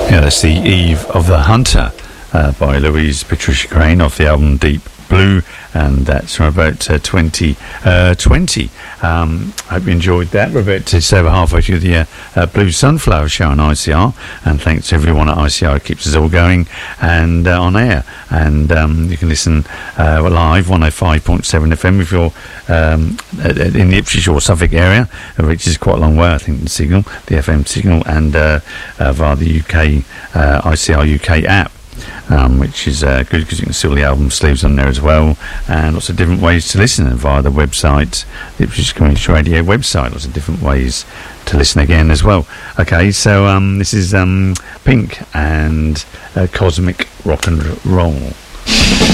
Yeah, that's the Eve of the Hunter by Louise Patricia Crane off the album Deep Blue, and that's from about 2020. Hope you enjoyed that. We're about to over halfway through the Blue Sunflower show on ICR, and thanks to everyone at ICR who keeps us all going and on air. And you can listen live 105.7 FM if you're in the Ipswich or Suffolk area, which is quite a long way, I think, the signal, the FM signal, and via the UK ICR UK app. Which is good because you can see all the album sleeves on there as well, and lots of different ways to listen via the website, the Ipswich Community Radio website. Lots of different ways to listen again as well. Okay, so this is Pink and Cosmic Rock and Roll.